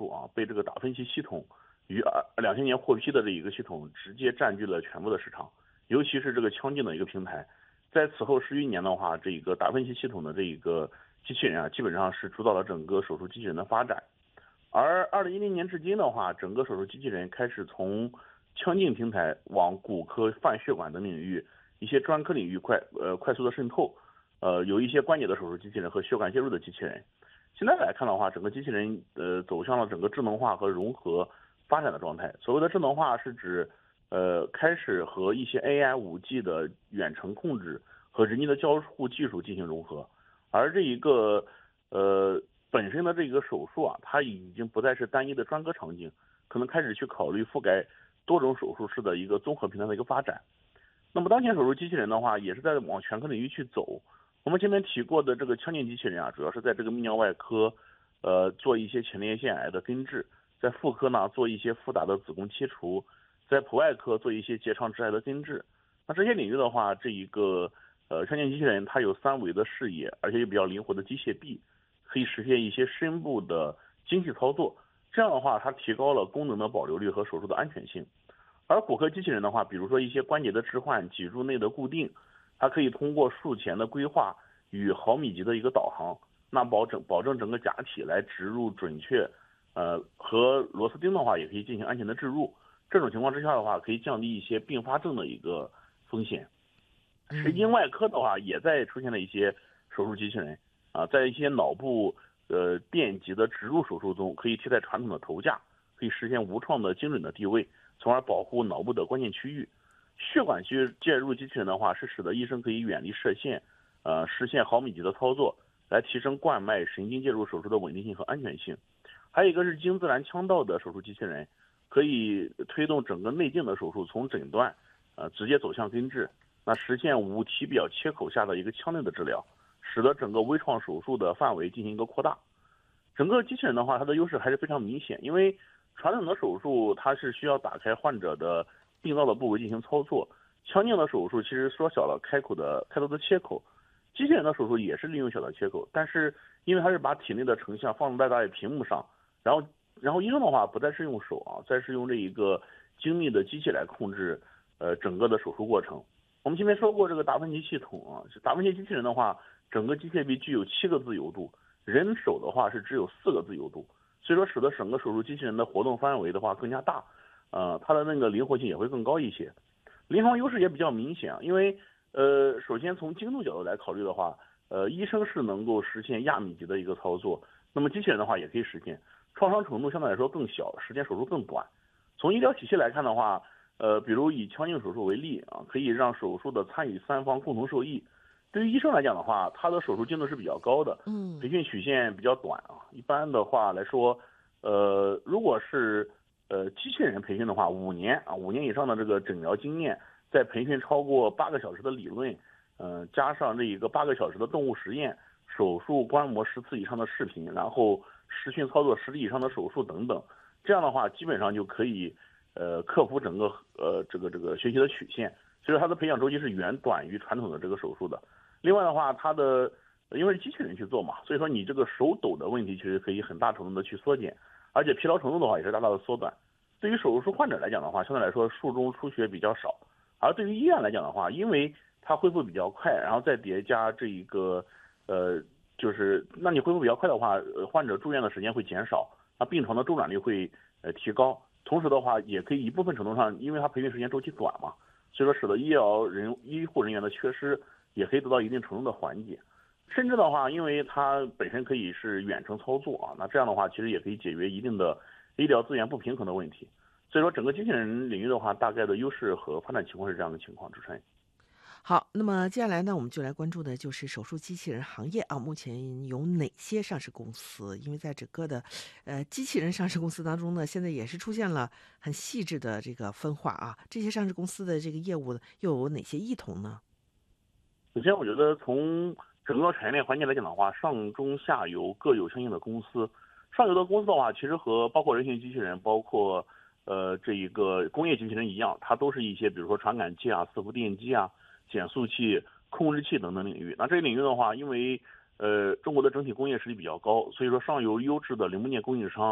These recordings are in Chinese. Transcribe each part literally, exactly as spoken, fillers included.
术啊，被这个达芬奇系统于二两千年获批的这一个系统直接占据了全部的市场，尤其是这个腔镜的一个平台，在此后十余年的话，这个达芬奇系统的这一个机器人啊，基本上是主导了整个手术机器人的发展。而二零一零年至今的话，整个手术机器人开始从腔镜平台往骨科、泛血管等领域一些专科领域快呃快速的渗透，呃有一些关节的手术机器人和血管介入的机器人。现在来看的话，整个机器人呃走向了整个智能化和融合发展的状态。所谓的智能化是指呃开始和一些 A I、五 G 的远程控制和人机的交互技术进行融合，而这一个呃本身的这个手术啊，它已经不再是单一的专科场景，可能开始去考虑覆盖多种手术室的一个综合平台的一个发展。那么当前手术机器人的话，也是在往全科领域去走。我们前面提过的这个腔镜机器人啊，主要是在这个泌尿外科，呃，做一些前列腺癌的根治，在妇科呢做一些复杂的子宫切除，在普外科做一些结肠直癌的根治。那这些领域的话，这一个呃腔镜机器人它有三维的视野，而且有比较灵活的机械臂，可以实现一些深部的精细操作。这样的话，它提高了功能的保留率和手术的安全性。而骨科机器人的话，比如说一些关节的置换、脊柱内的固定，它可以通过术前的规划与毫米级的一个导航，那保证保证整个假体来植入准确，呃和螺丝钉的话也可以进行安全的置入。这种情况之下的话，可以降低一些并发症的一个风险。神经外科的话，也在出现了一些手术机器人啊，在一些脑部呃电极的植入手术中，可以替代传统的头架，可以实现无创的精准的地位，从而保护脑部的关键区域。血管区介入机器人的话，是使得医生可以远离射线，呃，实现毫米级的操作，来提升冠脉神经介入手术的稳定性和安全性。还有一个是经自然腔道的手术机器人，可以推动整个内镜的手术从诊断，呃，直接走向根治，那实现无体表切口下的一个腔内的治疗，使得整个微创手术的范围进行一个扩大。整个机器人的话，它的优势还是非常明显，因为传统的手术它是需要打开患者的病灶的部位进行操作，腔镜的手术其实缩小了开口的开头的切口，机器人的手术也是利用小的切口，但是因为它是把体内的成像放在大屏幕上，然后然后医生的话不再是用手啊，再是用这一个精密的机器来控制呃整个的手术过程。我们前面说过这个达芬奇系统啊，达芬奇机器人的话，整个机械臂具有七个自由度，人手的话是只有四个自由度，所以说使得整个手术机器人的活动范围的话更加大，呃，它的那个灵活性也会更高一些。临床优势也比较明显，因为呃，首先从精度角度来考虑的话，呃，医生是能够实现亚米级的一个操作，那么机器人的话也可以实现，创伤程度相对来说更小，时间手术更短。从医疗体系来看的话，呃，比如以腔镜手术为例啊，可以让手术的参与三方共同受益。对于医生来讲的话，他的手术精度是比较高的， 嗯， 培训曲线比较短啊。一般的话来说，呃，如果是呃机器人培训的话，五年啊，五年以上的这个诊疗经验，再培训超过八个小时的理论，嗯、呃，加上这一个八个小时的动物实验，手术观摩十次以上的视频，然后实训操作十例以上的手术等等，这样的话基本上就可以呃克服整个呃这个这个学习的曲线。所以说它的培养周期是远短于传统的这个手术的。另外的话，它的因为是机器人去做嘛，所以说你这个手抖的问题其实可以很大程度的去缩减，而且疲劳程度的话也是大大的缩短。对于手术患者来讲的话，相对来说术中出血比较少，而对于医院来讲的话，因为它恢复比较快，然后再叠加这一个呃，就是那你恢复比较快的话，呃，患者住院的时间会减少，那病床的周转率会呃提高，同时的话也可以一部分程度上，因为它培训时间周期短嘛，所以说使得医疗人医护人员的缺失也可以得到一定程度的缓解。甚至的话，因为它本身可以是远程操作啊，那这样的话其实也可以解决一定的医疗资源不平衡的问题。所以说整个机器人领域的话，大概的优势和发展情况是这样的情况，主持人。 好，那么接下来呢，我们就来关注的就是手术机器人行业啊，目前有哪些上市公司？因为在整个的，呃，机器人上市公司当中呢，现在也是出现了很细致的这个分化啊。这些上市公司的这个业务又有哪些异同呢？ 首先，我觉得从整个产业链环节来讲的话，上中下游各有相应的公司。上游的公司的话，其实和包括人形机器人，包括呃这一个工业机器人一样，它都是一些比如说传感器啊、伺服电机啊、减速器、控制器等等领域。那这个领域的话，因为呃中国的整体工业实力比较高，所以说上游优质的零部件供应商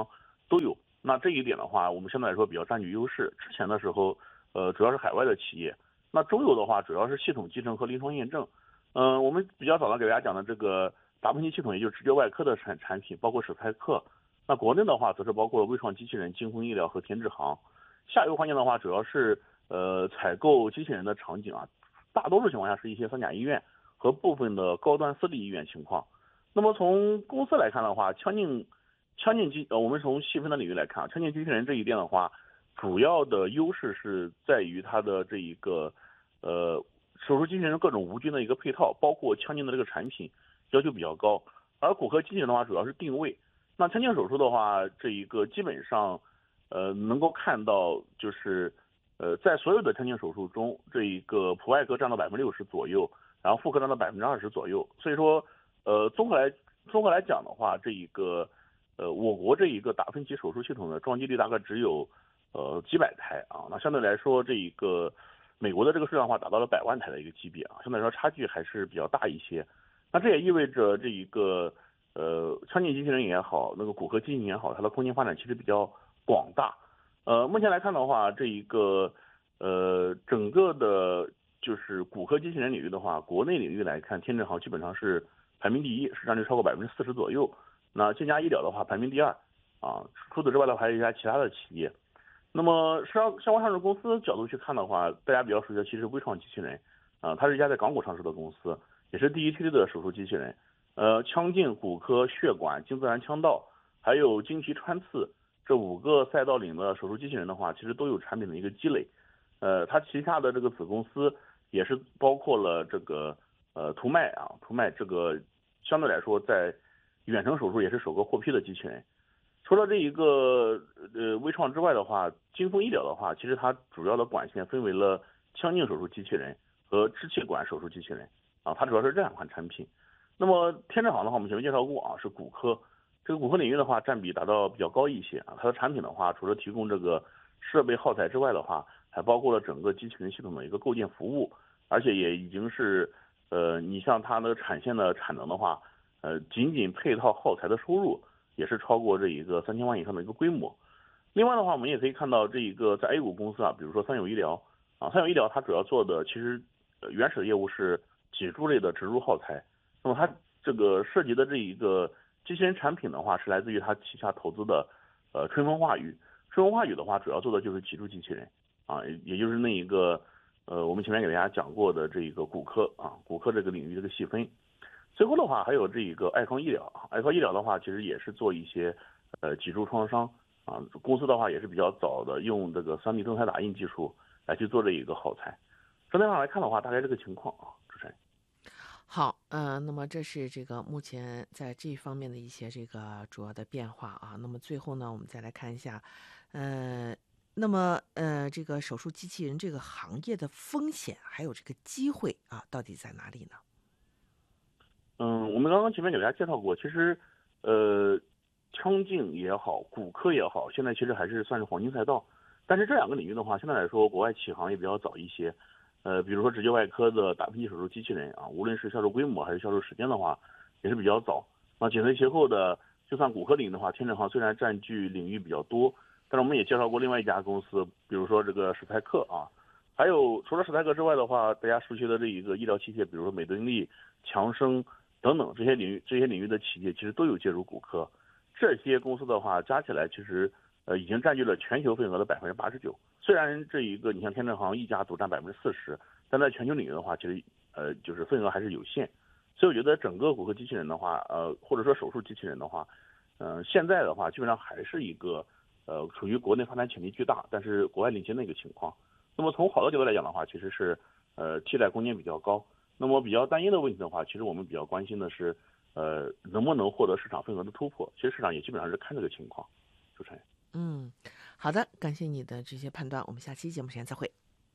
都有。那这一点的话，我们相对来说比较占据优势。之前的时候，呃，主要是海外的企业，那中游的话主要是系统集成和临床验证。嗯、呃，我们比较早的给大家讲的这个达芬奇系统，也就是直觉外科的产产品，包括史派克。那国内的话，则是包括微创机器人、京风医疗和田志航。下游环节的话，主要是呃采购机器人的场景啊，大多数情况下是一些三甲医院和部分的高端私立医院情况。那么从公司来看的话，腔镜腔镜机呃，我们从细分的领域来看，腔镜机器人这一点的话，主要的优势是在于它的这一个呃手术机器人各种无菌的一个配套，包括腔镜的这个产品要求比较高。而骨科机器人的话，主要是定位。那腔镜手术的话，这一个基本上，呃，能够看到就是，呃，在所有的腔镜手术中，这一个普外科占到百分之六十左右，然后妇科占到百分之二十左右。所以说，呃，综合来综合来讲的话，这一个，呃，我国这一个达芬奇手术系统的装机率大概只有，呃，几百台啊。那相对来说，这一个美国的这个数量化达到了百万台的一个级别啊，相对来说差距还是比较大一些。那这也意味着这一个。呃，腔镜机器人也好，那个骨科机器人也好，它的空间发展其实比较广大。呃，目前来看的话，这一个呃整个的，就是骨科机器人领域的话，国内领域来看，天正行基本上是排名第一，市占率超过百分之四十左右。那健佳医疗的话排名第二，啊，除此之外的话，还有一家其他的企业。那么上相关上市公司角度去看的话，大家比较熟悉的其实微创机器人，啊，它是一家在港股上市的公司，也是第一梯队的手术机器人。呃，腔镜、骨科、血管、经自然腔道，还有经脐穿刺这五个赛道里的手术机器人的话，其实都有产品的一个积累。呃，它旗下的这个子公司也是包括了这个呃图脉啊，图脉这个相对来说在远程手术也是首个获批的机器人。除了这一个呃微创之外的话，京风医疗的话，其实它主要的管线分为了腔镜手术机器人和支气管手术机器人啊，它主要是这两款产品。那么天正行的话，我们前面介绍过啊，是骨科，这个骨科领域的话占比达到比较高一些啊。它的产品的话，除了提供这个设备耗材之外的话，还包括了整个机器人系统的一个构建服务，而且也已经是呃，你像它那个产线的产能的话，呃，仅仅配套耗材的收入也是超过这一个三千万以上的一个规模。另外的话，我们也可以看到这一个在 A 股公司啊，比如说三友医疗啊，三友医疗它主要做的其实呃原始业务是脊柱类的植入耗材。那么它这个涉及的这一个机器人产品的话，是来自于它旗下投资的呃春风化宇。春风化宇的话，主要做的就是脊柱机器人啊，也就是那一个呃我们前面给大家讲过的这一个骨科啊，骨科这个领域这个细分。最后的话，还有这一个爱康医疗，爱康医疗的话，其实也是做一些呃脊柱创伤啊，公司的话也是比较早的用这个 三 D 增彩打印技术来去做这一个耗材。整体上来看的话，大概这个情况啊，主持人。 好，呃，那么这是这个目前在这方面的一些这个主要的变化啊。那么最后呢，我们再来看一下，呃，那么呃，这个手术机器人这个行业的风险还有这个机会啊，到底在哪里呢？ 嗯，我们刚刚前面给大家介绍过，其实，呃，腔镜也好，骨科也好，现在其实还是算是黄金赛道。但是这两个领域的话，相对来说，国外起航也比较早一些。呃，比如说直接外科的达芬奇手术机器人啊，无论是销售规模还是销售时间的话，也是比较早。那紧随其后的，就算骨科领域的话，天正行虽然占据领域比较多，但是我们也介绍过另外一家公司，比如说这个史派克啊，还有除了史派克之外的话，大家熟悉的这一个医疗器械，比如说美敦力、强生等等这些领域，这些领域的企业其实都有介入骨科。这些公司的话，加起来其实呃已经占据了全球份额的百分之八十九。虽然这一个你像天正行一家独占百分之四十，但在全球领域的话，其实呃就是份额还是有限。所以我觉得整个骨科机器人的话，呃或者说手术机器人的话，呃现在的话基本上还是一个呃处于国内发展潜力巨大，但是国外领先的一个情况。那么从好的角度来讲的话，其实是呃替代空间比较高。那么比较担忧的问题的话，其实我们比较关心的是，呃能不能获得市场份额的突破？其实市场也基本上是看这个情况。主持人。 嗯，好的，感谢你的这些判断，我们下期节目时间再会。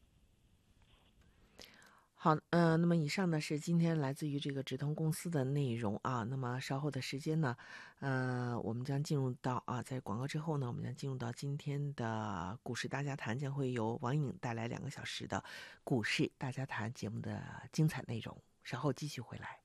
好，呃，那么以上呢是今天来自于这个直通公司的内容啊。那么稍后的时间呢，呃，我们将进入到啊，在广告之后呢，我们将进入到今天的股市大家谈，将会由王颖带来两个小时的股市大家谈节目的精彩内容。稍后继续回来。